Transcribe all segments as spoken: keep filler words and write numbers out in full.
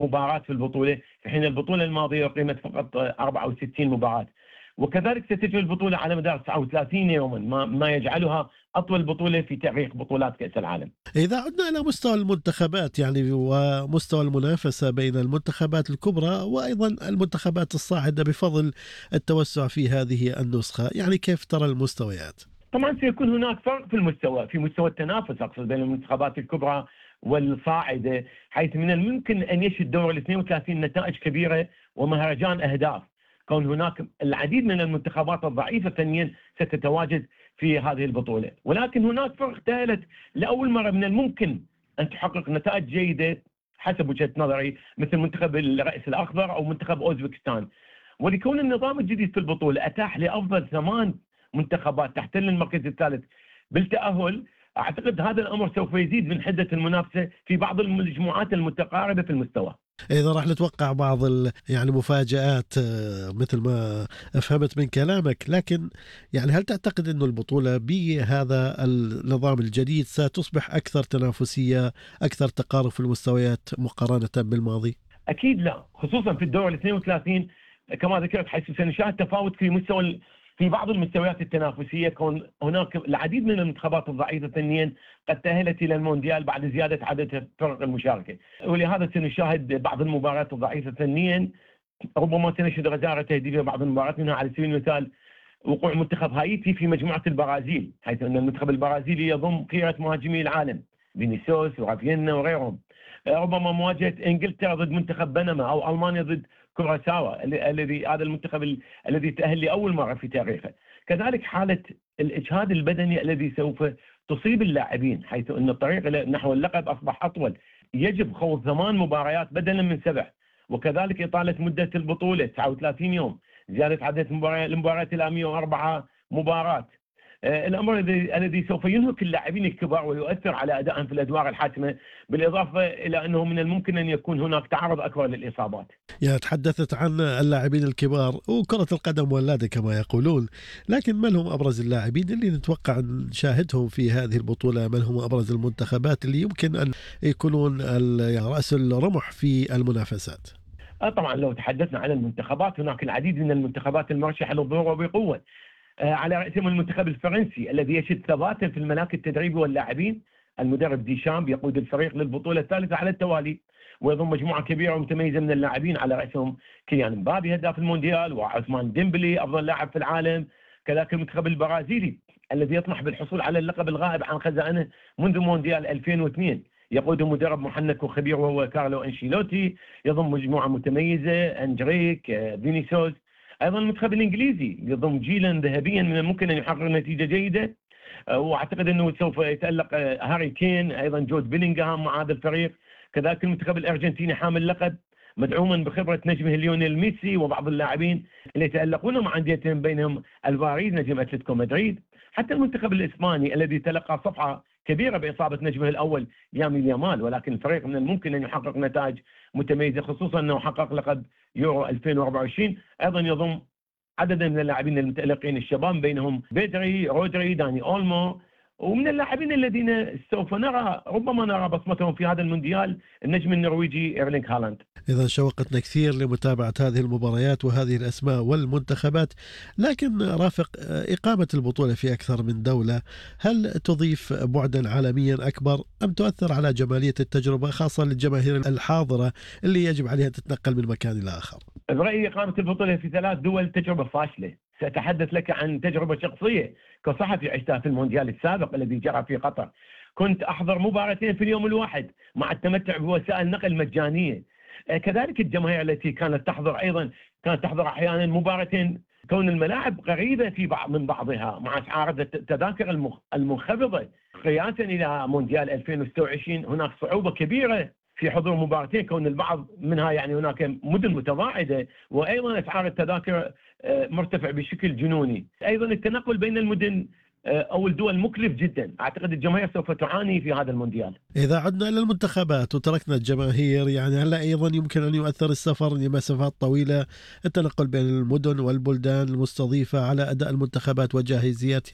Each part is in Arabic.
مباراة في البطولة، في حين البطولة الماضية أقيمت فقط أربعة وستين مباراة. وكذلك ستجري البطولة على مدار تسعة وثلاثين يوما، ما, ما يجعلها أطول بطولة في تاريخ بطولات كأس العالم. إذا عدنا إلى مستوى المنتخبات يعني ومستوى المنافسة بين المنتخبات الكبرى وأيضا المنتخبات الصاعدة بفضل التوسع في هذه النسخة، يعني كيف ترى المستويات؟ طبعا سيكون هناك فرق في المستوى، في مستوى التنافس أقصد بين المنتخبات الكبرى والصاعدة، حيث من الممكن أن يشهد دور ال اثنين وثلاثين نتائج كبيرة ومهرجان أهداف، كون هناك العديد من المنتخبات الضعيفة ثانيا ستتواجد في هذه البطولة. ولكن هناك فرق تأهلت لأول مرة من الممكن أن تحقق نتائج جيدة حسب وجهة نظري، مثل منتخب الرأس الأخضر أو منتخب أوزبكستان. ولكون النظام الجديد في البطولة أتاح لأفضل ثمان منتخبات تحتل المركز الثالث بالتأهل، أعتقد هذا الأمر سوف يزيد من حدة المنافسة في بعض المجموعات المتقاربة في المستوى. إذا راح نتوقع بعض ال... يعني مفاجآت آه، مثل ما فهمت من كلامك، لكن يعني هل تعتقد أنه البطولة بهذا النظام الجديد ستصبح أكثر تنافسية، أكثر تقارب في المستويات مقارنة بالماضي؟ أكيد لا، خصوصا في الدور ال اثنين وثلاثين كما ذكرت، حيث سنشاهد تفاوت في مستوى في بعض المستويات التنافسية، كون هناك العديد من المنتخبات الضعيفة ثانيا قد تأهلت إلى المونديال بعد زيادة عدد فرق المشاركة، ولهذا سنشاهد بعض المباريات الضعيفة ثانيا. ربما سنشهد غزارة تهديفية بعض المباريات، منها على سبيل المثال وقوع منتخب هايتي في مجموعة البرازيل، حيث أن المنتخب البرازيلي يضم خيرة مهاجمي العالم فينيسيوس ورافينا وغيرهم. ربما مواجهة انجلترا ضد منتخب بنما، او المانيا ضد كوراساوا الذي هذا المنتخب الذي تأهل لأول مرة في تاريخه. كذلك حالة الإجهاد البدني الذي سوف تصيب اللاعبين، حيث أن الطريق نحو اللقب أصبح أطول، يجب خوض ثمان مباريات بدلا من سبع، وكذلك إطالة مدة البطولة تسعة وثلاثين يوم، زيادة عدد المباريات إلى مئة وأربعة مباراة. الأمر الذي سوف ينهك اللاعبين الكبار ويؤثر على أدائهم في الأدوار الحاسمة، بالإضافة إلى أنه من الممكن أن يكون هناك تعرض أكبر للإصابات. يعني تحدثت عن اللاعبين الكبار وكرة القدم ولادة كما يقولون، لكن من هم أبرز اللاعبين اللي نتوقع أن نشاهدهم في هذه البطولة؟ من هم أبرز المنتخبات اللي يمكن أن يكونون يعني رأس الرمح في المنافسات؟ طبعا لو تحدثنا عن المنتخبات، هناك العديد من المنتخبات المرشحة للظهور وبقوة، على رأسهم المنتخب الفرنسي الذي يشهد ثباتا في الملاك التدريبي واللاعبين. المدرب ديشامب يقود الفريق للبطولة الثالثة على التوالي، ويضم مجموعة كبيرة ومتميزة من اللاعبين، على رأسهم كيليان مبابي هداف المونديال، وعثمان ديمبلي أفضل لاعب في العالم. كذلك المنتخب البرازيلي الذي يطمح بالحصول على اللقب الغائب عن خزائنه منذ مونديال ألفين واثنين، يقود مدرب محنك وخبير وهو كارلو أنشيلوتي، يضم مجموعة متميزة أندريك فينيسيوس. أيضا المنتخب الإنجليزي يضم جيلا ذهبيا من الممكن أن يحقق نتيجة جيدة، وأعتقد أنه سوف يتألق هاري كين، أيضا جود بيلينغهام مع هذا الفريق. كذلك المنتخب الأرجنتيني حامل اللقب مدعوما بخبرة نجمه ليونيل ميسي وبعض اللاعبين اللي يتألقون مع أنديتهم، بينهم الفاريز نجم أتلتيكو مدريد. حتى المنتخب الإسباني الذي تلقى صفحة كبيرة بإصابة نجمه الأول يامين يامال، ولكن الفريق من الممكن أن يحقق نتائج متميزة، خصوصا أنه حقق لقب يورو ألفين وأربعة وعشرين. أيضا يضم عددا من اللاعبين المتألقين الشباب، بينهم بيدري، رودري، داني أولمو، ومن اللاعبين الذين سوف نرى ربما نرى بصمتهم في هذا المونديال النجم النرويجي إيرلينغ هالاند. إذا شوقتنا كثير لمتابعة هذه المباريات وهذه الأسماء والمنتخبات، لكن رافق، إقامة البطولة في أكثر من دولة هل تضيف بعدا عالميا أكبر أم تؤثر على جمالية التجربة، خاصة للجماهير الحاضرة اللي يجب عليها تتنقل من مكان إلى آخر؟ برأيي إقامة البطولة في ثلاث دول تجربة فاشلة. سأتحدث لك عن تجربة شخصية كصحفي عشتها في المونديال السابق الذي جرى في قطر. كنت أحضر مباراتين في اليوم الواحد مع التمتع بوسائل نقل مجانية. كذلك الجماهير التي كانت تحضر أيضا كانت تحضر أحيانا مباراتين، كون الملاعب قريبة في بعض من بعضها مع أسعار التذاكر المنخفضة. قياسا إلى مونديال ألفين وستة وعشرين هناك صعوبة كبيرة في حضور مباراتين، كون البعض منها يعني هناك مدن متباعدة، وأيضا أسعار التذاكر مرتفع بشكل جنوني. أيضا التنقل بين المدن أو الدول مكلف جدا. أعتقد الجماهير سوف تعاني في هذا المونديال. إذا عدنا إلى المنتخبات وتركنا الجماهير، يعني هل أيضا يمكن أن يؤثر السفر لمسافات طويلة، التنقل بين المدن والبلدان المستضيفة على أداء المنتخبات وجاهزيتها؟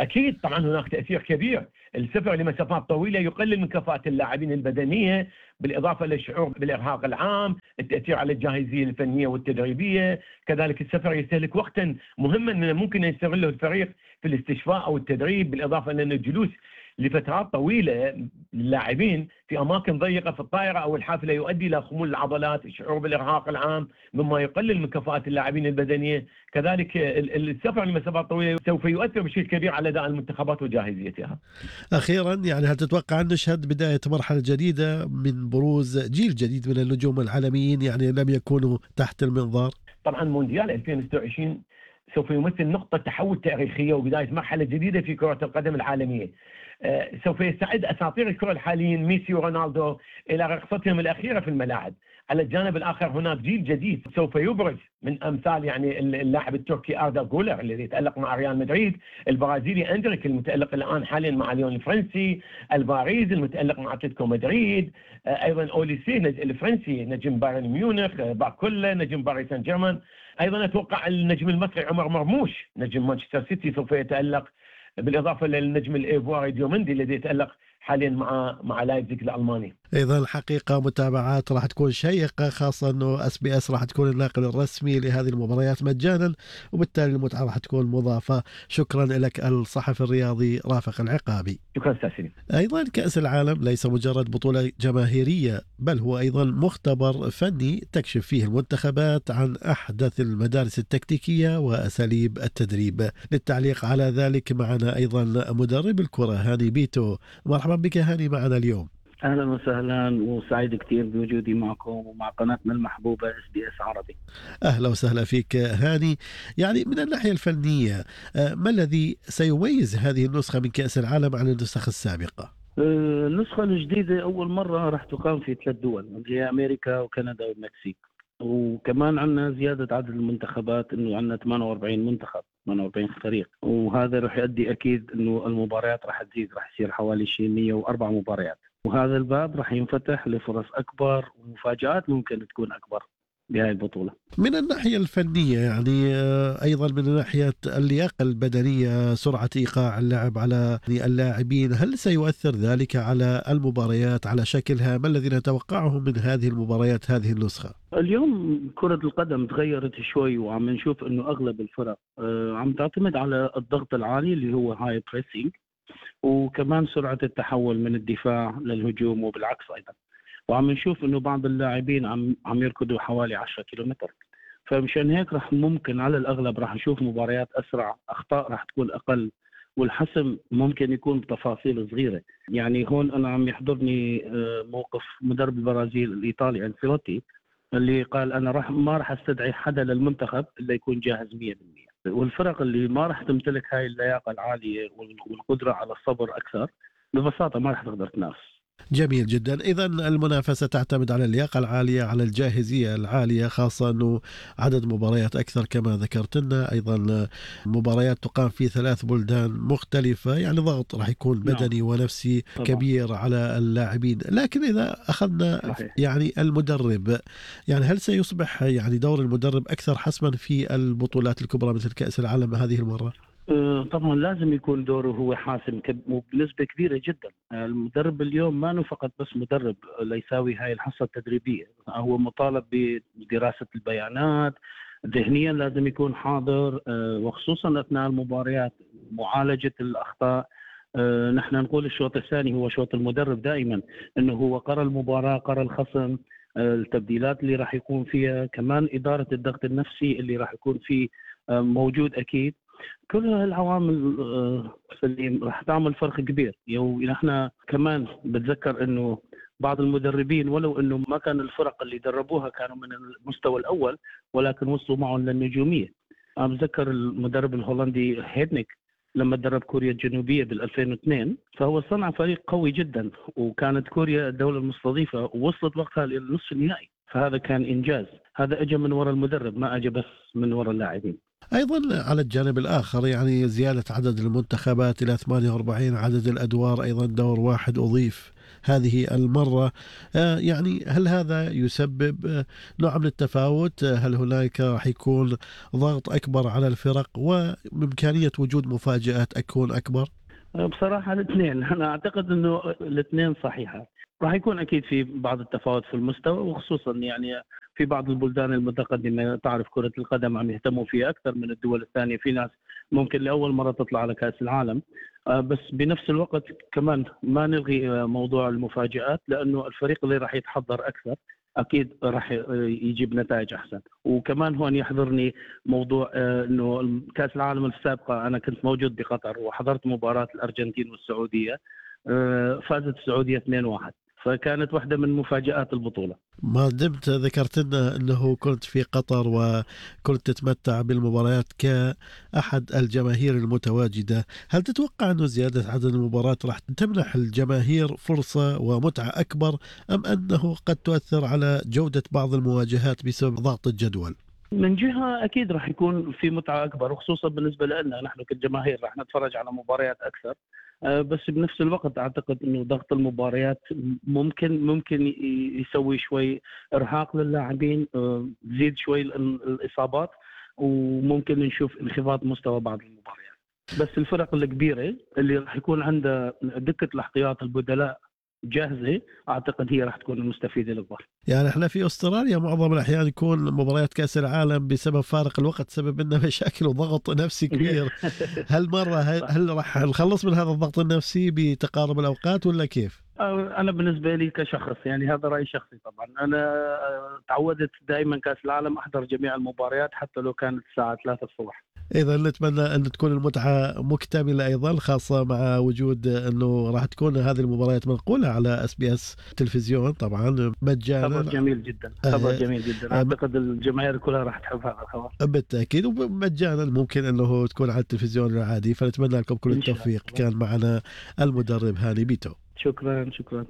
أكيد طبعا هناك تأثير كبير. السفر لمسافات طويلة يقلل من كفاءة اللاعبين البدنية، بالإضافة للشعور بالإرهاق العام، التأثير على الجاهزية الفنية والتدريبية. كذلك السفر يستهلك وقتا مهما من ممكن يستغله الفريق في الاستشفاء أو التدريب، بالإضافة لأن الجلوس لفترات طويلة للاعبين في أماكن ضيقة في الطائرة أو الحافلة يؤدي إلى خمول العضلات، الشعور بالإرهاق العام، مما يقلل من كفاءة اللاعبين البدنية. كذلك السفر لمسافات طويلة سوف يؤثر بشكل كبير على أداء المنتخبات وجاهزيتها. أخيرا، يعني هل تتوقع أن نشهد بداية مرحلة جديدة من بروز جيل جديد من النجوم العالميين يعني لم يكونوا تحت المنظار؟ طبعا مونديال ألفين وستة وعشرين سوف يمثل نقطة تحول تاريخية وبداية مرحلة جديدة في كرة القدم العالمية. سوف يستعد أساطير الكرة الحاليين ميسي ورونالدو إلى رقصتهم الأخيرة في الملاعب. على الجانب الآخر هناك جيل جديد سوف يبرز من أمثال يعني اللاعب التركي أردا جولر الذي يتألق مع ريال مدريد، البرازيلي أندريك المتألق الآن حاليا مع ليون الفرنسي، الباريز المتألق مع أتلتيكو مدريد، أيضا أوليسي الفرنسي نجم بايرن ميونخ، باكولا نجم باريس سان جيرمان. أيضا أتوقع النجم المصري عمر مرموش نجم مانشستر سيتي سوف يتألق، بالإضافة للنجم الإيفواري ديومندي الذي يتألق حاليا مع مع لايبزيج الألماني. إذا الحقيقة متابعات راح تكون شيقة، خاصة أنه اس بي اس راح تكون الناقل الرسمي لهذه المباريات مجانا، وبالتالي المتعة راح تكون مضافة. شكرا لك الصحفي الرياضي رافق العقابي. شكرا أستاذ سليم. أيضا كأس العالم ليس مجرد بطولة جماهيرية، بل هو أيضا مختبر فني تكشف فيه المنتخبات عن أحدث المدارس التكتيكية وأساليب التدريب. للتعليق على ذلك معنا أيضا مدرب الكرة هاني بيتو. مرحبا بك هاني معنا اليوم. أهلا وسهلا، وسعيد كثير بوجودي معكم ومع قناتنا المحبوبة اس بي اس عربي. أهلا وسهلا فيك هاني. يعني من الناحية الفنية، ما الذي سيميز هذه النسخة من كأس العالم عن النسخ السابقة؟ النسخة الجديدة أول مرة راح تقام في ثلاث دول، هي أمريكا وكندا والمكسيك، وكمان عندنا زيادة عدد المنتخبات، إنه عندنا ثمانية وأربعين منتخب، ثمانية وأربعين فريق، وهذا راح يؤدي أكيد إنه المباريات راح تزيد، راح يصير حوالي شيء مئة وأربع مباريات، وهذا الباب راح ينفتح لفرص أكبر ومفاجآت ممكن تكون أكبر بهذه البطولة. من الناحية الفنية يعني أيضا من ناحية اللياقة البدنية، سرعة إيقاع اللعب على اللاعبين، هل سيؤثر ذلك على المباريات على شكلها؟ ما الذي نتوقعه من هذه المباريات هذه النسخة؟ اليوم كرة القدم تغيرت شوي، وعم نشوف إنه أغلب الفرق عم تعتمد على الضغط العالي اللي هو هاي بريسينج، وكمان سرعة التحول من الدفاع للهجوم وبالعكس أيضا. وعم نشوف إنه بعض اللاعبين عم عم يركضوا حوالي عشرة كيلومتر، فمشان هيك راح ممكن على الأغلب راح نشوف مباريات أسرع، أخطاء راح تكون أقل، والحسم ممكن يكون بتفاصيل صغيرة. يعني هون أنا عم يحضرني موقف مدرب البرازيل الإيطالي أنسيلوتي اللي قال أنا راح ما راح استدعي حدا للمنتخب إلا يكون جاهز مية بالمية، والفرق اللي ما راح تمتلك هاي اللياقة العالية والقدرة على الصبر أكثر ببساطة ما راح تقدر تنافس. جميل جدا. إذا المنافسة تعتمد على اللياقة العالية، على الجاهزية العالية، خاصة أنه عدد مباريات أكثر كما ذكرت لنا. أيضا مباريات تقام في ثلاث بلدان مختلفة، يعني ضغط راح يكون بدني نعم. ونفسي طبعا. كبير على اللاعبين. لكن إذا أخذنا صحيح. يعني المدرب، يعني هل سيصبح يعني دور المدرب أكثر حسما في البطولات الكبرى مثل كأس العالم هذه المرة؟ طبعا لازم يكون دوره هو حاسم بنسبة كبيرة جدا. المدرب اليوم ما فقط بس مدرب ليساوي هاي الحصة التدريبية، هو مطالب بدراسة البيانات، ذهنيا لازم يكون حاضر، وخصوصا أثناء المباريات معالجة الأخطاء. نحن نقول الشوط الثاني هو شوط المدرب دائما، أنه هو قرأ المباراة، قرأ الخصم، التبديلات اللي راح يكون فيها، كمان إدارة الضغط النفسي اللي راح يكون فيه موجود أكيد. كل هالعوامل سليم راح تعمل فرق كبير. نحن كمان بتذكر انه بعض المدربين ولو انه ما كان الفرق اللي دربوها كانوا من المستوى الاول، ولكن وصلوا معهم للنجوميه. انا بتذكر المدرب الهولندي هيدنيك لما درب كوريا الجنوبيه بال ألفين واثنين، فهو صنع فريق قوي جدا، وكانت كوريا الدوله المستضيفه ووصلت وقتها للنصف النهائي، فهذا كان انجاز. هذا اجى من وراء المدرب، ما اجى بس من وراء اللاعبين. أيضا على الجانب الآخر يعني زيادة عدد المنتخبات إلى ثمانية وأربعين، عدد الأدوار أيضا دور واحد أضيف هذه المرة. يعني هل هذا يسبب نوع من التفاوت؟ هل هناك راح يكون ضغط أكبر على الفرق وبإمكانية وجود مفاجآت أكون أكبر؟ بصراحة الاثنين، أنا أعتقد أنه الاثنين صحيحة. راح يكون أكيد في بعض التفاوت في المستوى، وخصوصا يعني في بعض البلدان المتقدمة تعرف كرة القدم عم يهتموا فيها أكثر من الدول الثانية. في ناس ممكن لأول مرة تطلع على كأس العالم، بس بنفس الوقت كمان ما نلغي موضوع المفاجآت، لأنه الفريق اللي راح يتحضر أكثر أكيد راح يجيب نتائج أحسن. وكمان هون يحضرني موضوع أنه كأس العالم السابقة أنا كنت موجود بقطر وحضرت مباراة الأرجنتين والسعودية، فازت السعودية اثنين واحد، فكانت واحدة من مفاجآت البطولة. ما دمت ذكرت لنا أنه كنت في قطر وكنت تتمتع بالمباريات كأحد الجماهير المتواجدة، هل تتوقع أنه زيادة عدد المباريات راح تمنح الجماهير فرصة ومتعة أكبر، أم أنه قد تؤثر على جودة بعض المواجهات بسبب ضغط الجدول؟ من جهة أكيد راح يكون في متعة أكبر، وخصوصا بالنسبة لنا نحن كجماهير راح نتفرج على مباريات أكثر. بس بنفس الوقت أعتقد إنه ضغط المباريات ممكن ممكن يسوي شوي إرهاق للاعبين، تزيد شوي الإصابات، وممكن نشوف انخفاض مستوى بعض المباريات. بس الفرق الكبيرة اللي راح يكون عندها دكة الاحتياط البدلاء جاهزة، أعتقد هي راح تكون المستفيدة الأكبر. يعني احنا في أستراليا معظم الأحيان يكون مباريات كأس العالم بسبب فارق الوقت سبب لنا مشاكل وضغط نفسي كبير. هل مرة هل راح نخلص من هذا الضغط النفسي بتقارب الأوقات ولا كيف؟ أنا بالنسبة لي كشخص، يعني هذا رأي شخصي طبعا، أنا تعودت دائما كأس العالم أحضر جميع المباريات حتى لو كانت الساعة ثلاثة الصبح. إذا نتمنى أن تكون المتعة مكتملة أيضا، خاصة مع وجود أنه راح تكون هذه المباريات منقولة على اس بي اس تلفزيون طبعا مجانا. خبر جميل جدا، خبر جميل جدا. أعتقد الجماهير كلها راح تحب هذا الخبر بالتأكيد، ومجانا ممكن أنه تكون على التلفزيون العادي. فنتمنى لكم كل التوفيق. كان معنا المدرب هاني بيتو. شكرا شكرا.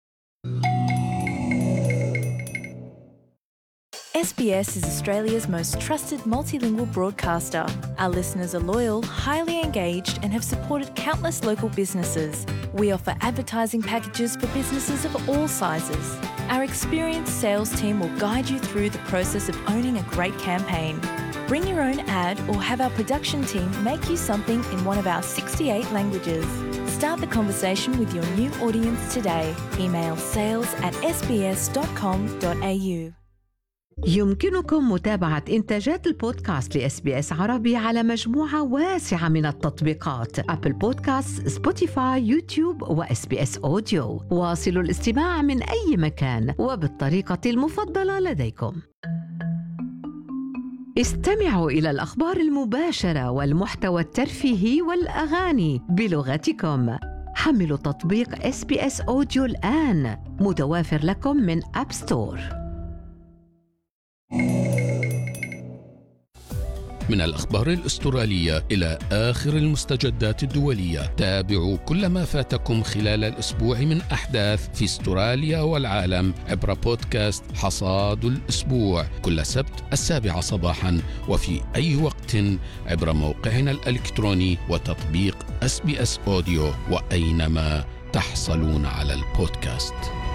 S B S is Australia's most trusted multilingual broadcaster. Our listeners are loyal, highly engaged, and have supported countless local businesses. We offer advertising packages for businesses of all sizes. Our experienced sales team will guide you through the process of owning a great campaign. Bring your own ad or have our production team make you something in one of our sixty-eight languages. Start the conversation with your new audience today. Email sales at s b s dot com dot a u. يمكنكم متابعة إنتاجات البودكاست لإس بي إس عربي على مجموعة واسعة من التطبيقات: أبل بودكاست، سبوتيفاي، يوتيوب، وإس بي إس أوديو. واصلوا الاستماع من أي مكان وبالطريقة المفضلة لديكم. استمعوا إلى الأخبار المباشرة والمحتوى الترفيهي والأغاني بلغتكم. حملوا تطبيق إس بي إس أوديو الآن، متوافر لكم من أب ستور. من الأخبار الأسترالية إلى آخر المستجدات الدولية، تابعوا كل ما فاتكم خلال الأسبوع من أحداث في أستراليا والعالم عبر بودكاست حصاد الأسبوع كل سبت السابعة صباحا، وفي أي وقت عبر موقعنا الإلكتروني وتطبيق إس بي إس أوديو، وأينما تحصلون على البودكاست.